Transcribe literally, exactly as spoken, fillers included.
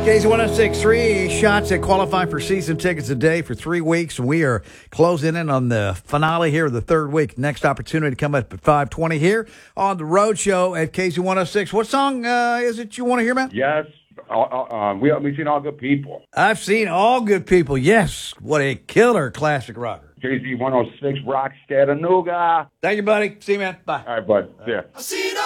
K Z one oh six, three shots that qualify for season tickets a day for three weeks. We are closing in on the finale here of the third week. Next opportunity to come up at five twenty here on the road show at K Z one oh six. What song uh, is it you want to hear, man? Yes. Uh, uh, we, we've seen All Good People. I've seen All Good People. Yes. What a killer classic rocker. K Z one oh six, Rock Chattanooga. Thank you, buddy. See you, man. Bye. All right, bud. See ya.